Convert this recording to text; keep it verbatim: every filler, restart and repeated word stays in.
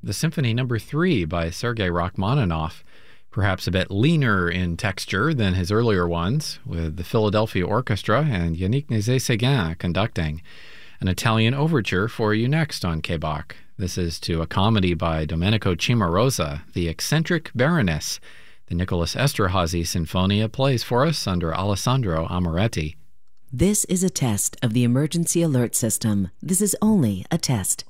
the Symphony Number three by Sergei Rachmaninoff, perhaps a bit leaner in texture than his earlier ones, with the Philadelphia Orchestra and Yannick Nézet-Séguin conducting. An Italian overture for you next on K B O C. This is to a comedy by Domenico Cimarosa, The Eccentric Baroness. The Nicholas Esterhazy Sinfonia plays for us under Alessandro Amoretti. This is a test of the emergency alert system. This is only a test.